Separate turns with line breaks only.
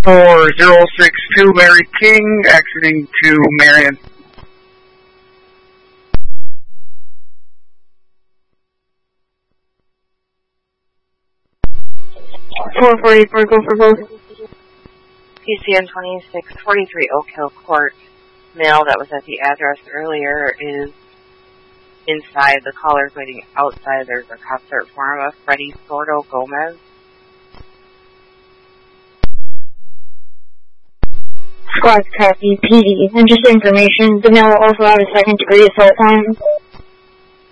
4062 Larry King, exiting to Marion.
444, go for both.
PCN 2643 Oak Hill Court. Male that was at the address earlier is inside. The caller's waiting outside. There's a cop cert for him of Freddie Sordo Gomez.
Squad copy, PD. And just information, the male will also have a second degree assault on him.